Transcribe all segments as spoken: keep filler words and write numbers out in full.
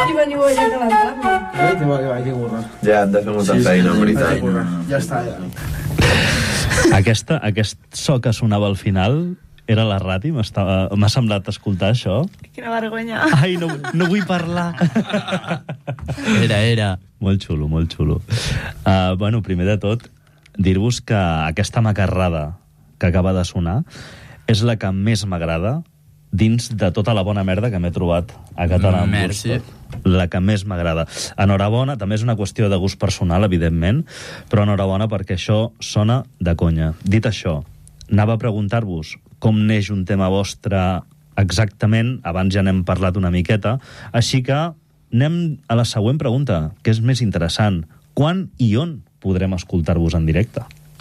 I veniu allà a calentar-me. Eh, que va, que va, que curra. Ja, hem de fer molta sí, feina, sí, en veritat. Ja està, ja. Aquesta, aquest so que sonava al final era la ràdio? M'ha semblat escoltar això. Quina vergonya. Ai, no, no vull parlar. Era, era. Molt xulo, molt xulo. Uh, bueno, primer de tot, dir-vos que aquesta macarrada que acaba de sonar és la que més m'agrada dins de tota la bona merda que m'he trobat a Català en Merci. La que més m'agrada. Enhorabona, també és una qüestió de gust personal, evidentment, però enhorabona perquè això sona de conya. Dit això, anava a preguntar-vos com neix un tema vostre exactament, abans ja n'hem parlat una miqueta, així que anem a la següent pregunta, que és més interessant. Quan i on podrem escoltar-vos en directe?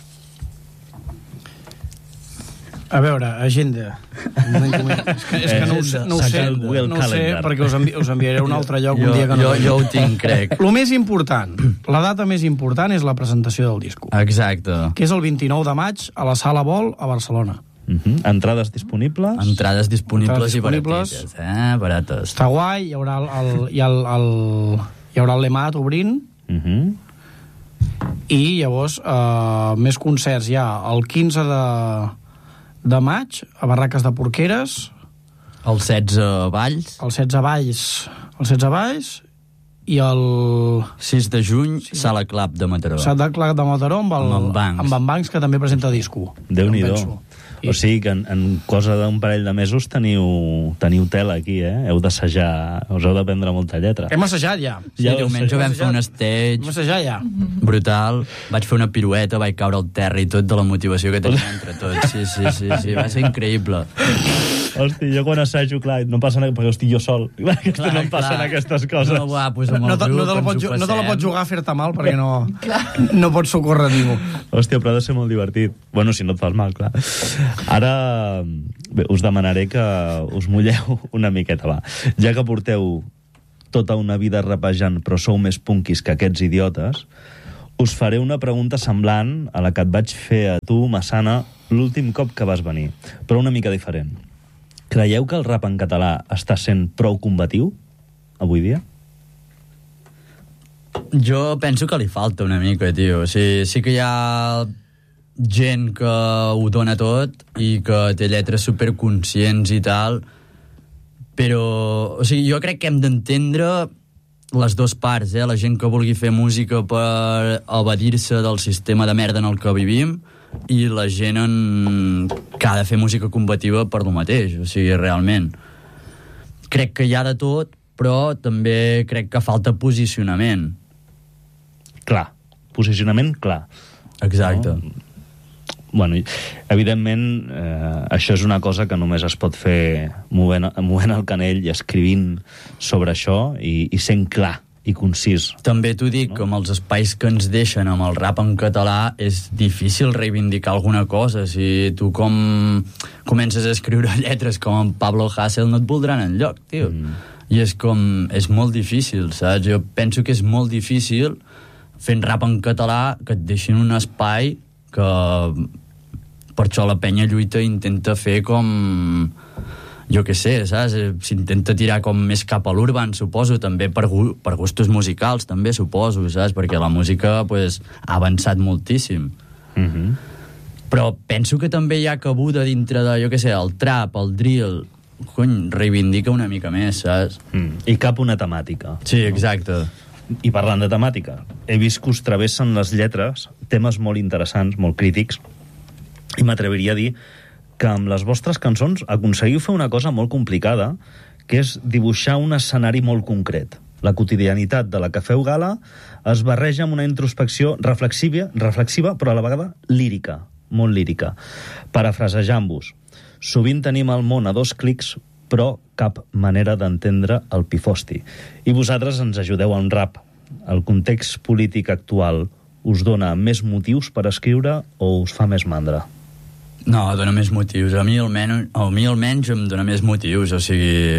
A veure, agenda. Un moment, és que, és que no, ho sé, no ho sé, no ho sé perquè us, envi us enviaré a un altre lloc jo, un dia que no... Jo, jo ho tinc, crec. El més important, la data més important és la presentació del disco. Exacte. Que és el vint-i-nou de maig a la Sala Vol a Barcelona. Uh -huh. Entrades disponibles? Entrades disponibles, Entrades disponibles i baratites, eh? Barates. Està guai, hi haurà el, el, hi ha el, el, hi haurà el Lemat obrint, uh -huh. i llavors eh, més concerts hi ha el quinze de... de maig, a Barraques de Porqueres. El setze Valls. El setze Valls. El setze Valls i el... sis de juny, sí. Sala Club de Mataró. Sala Club de Mataró amb, el, amb en Banks. amb en Banks, que també presenta disco. Déu-n'hi-do. O sigui que en, en cosa d'un parell de mesos teniu, teniu tela aquí, eh? Heu d'assajar, us heu de prendre molta lletra. Hem assajat ja. Sí, ja diumenge vam fer un stage... Hem assajat ja. Brutal. Vaig fer una pirueta, vaig caure al terra i tot de la motivació que tenia entre tots. Sí, sí, sí, sí, va ser increïble. Hosti, jo quan assajo, clar, no passa perquè estic jo sol. Clar, clar, no em passen clar. Aquestes coses. No, va, pues amb el no, te, grup no, te la pots, no te la pots jugar a fer-te mal perquè no, no pots socórrer ningú. Hòstia, però ha de ser molt divertit. Bueno, si no et fas mal, clar. Ara bé, us demanaré que us mulleu una miqueta, va. Ja que porteu tota una vida rapejant, però sou més punkis que aquests idiotes, us faré una pregunta semblant a la que et vaig fer a tu, Massana, l'últim cop que vas venir, però una mica diferent. Creieu que el rap en català està sent prou combatiu avui dia? Jo penso que li falta una mica, tio. O sigui, sí que hi ha gent que ho dona tot i que té lletres superconscients i tal, però o sigui, jo crec que hem d'entendre les dues parts, eh? La gent que vulgui fer música per evadir-se del sistema de merda en el que vivim i la gent en... que ha de fer música combativa per lo mateix, o sigui, realment. Crec que hi ha de tot, però també crec que falta posicionament. Clar, posicionament clar. Exacte. No? Bueno, evidentment, eh, això és una cosa que només es pot fer movent, movent el canell i escrivint sobre això i, i sent clar i concís. També t'ho dic, no? Que amb els espais que ens deixen amb el rap en català és difícil reivindicar alguna cosa. Si tu com comences a escriure lletres com en Pablo Hasél no et voldran enlloc, tio. Mm. I és com... és molt difícil, saps? Jo penso que és molt difícil fent rap en català que et deixin un espai que per això la penya lluita i intenta fer com... jo què sé, saps? S'intenta tirar com més cap a l'urban, suposo, també per, gu per gustos musicals, també, suposo, saps? Perquè la música, pues, ha avançat moltíssim. Mm-hmm. Però penso que també hi ha cabuda dintre de, jo què sé, el trap, el drill... Cony, reivindica una mica més, saps? Mm. I cap una temàtica. Sí, exacte. No? I parlant de temàtica, he vist que us travessen les lletres temes molt interessants, molt crítics, i m'atreviria a dir que amb les vostres cançons aconseguiu fer una cosa molt complicada, que és dibuixar un escenari molt concret. La quotidianitat de la que feu gala es barreja amb una introspecció reflexiva, reflexiva però a la vegada lírica, molt lírica. Parafrasejant-vos, sovint tenim el món a dos clics, però cap manera d'entendre el pifosti. I vosaltres ens ajudeu amb rap. El context polític actual us dona més motius per escriure o us fa més mandra? No, dona més motius. A mi almenys, a mi almenys em dona més motius. O sigui,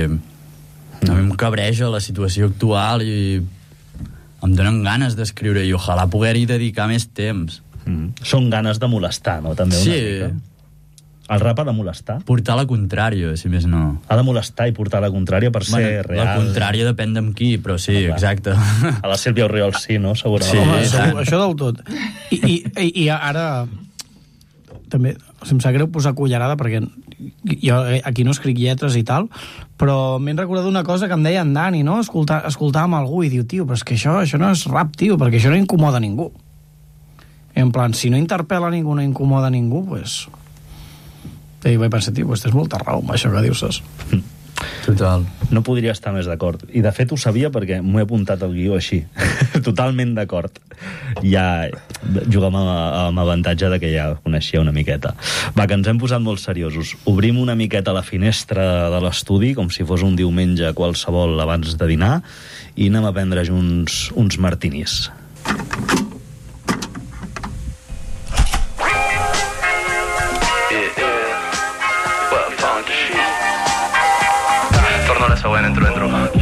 a mi em cabreja la situació actual i em donen ganes d'escriure i ojalà poder-hi dedicar més temps. Mm. Són ganes de molestar, no? També una sí. mica. El rap ha de molestar? Portar la contrària, si més no. Ha de molestar i portar la contrària per Bueno, ser real. la contrària depèn d'amb qui, però sí, Clar. exacte. A la Sílvia Orriols sí, no? Segurament. Sí, Home, i segur, tant. això del tot. I, i, i ara també em sap greu posar cullerada perquè jo aquí no escric lletres i tal, però m'he recordat una cosa que em deia en Dani, no? Escoltar, escoltàvem algú i diu, tio, però és que això, això no és rap, tio, perquè això no incomoda ningú. I en plan, si no interpel·la ningú, no incomoda ningú, pues... I vaig pensar, tio, pues tens molta raó amb això que dius, saps? Total. No podria estar més d'acord. I de fet ho sabia perquè m'ho he apuntat al guió així. Totalment d'acord. Ja juguem amb avantatge de que ja coneixia una miqueta. Va, que ens hem posat molt seriosos. Obrim una miqueta la finestra de l'estudi, com si fos un diumenge qualsevol abans de dinar, i anem a prendre junts uns martinis. Torno a la següent, entro, entro.